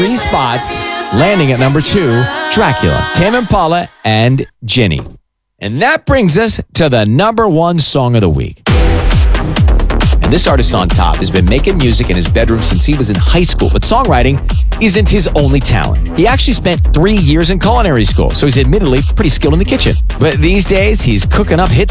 3 spots, landing at number 2, Dracula, Tame Impala, and Ginny. And that brings us to the number 1 song of the week. And this artist on top has been making music in his bedroom since he was in high school, but songwriting isn't his only talent. He actually spent 3 years in culinary school, so he's admittedly pretty skilled in the kitchen. But these days, he's cooking up hit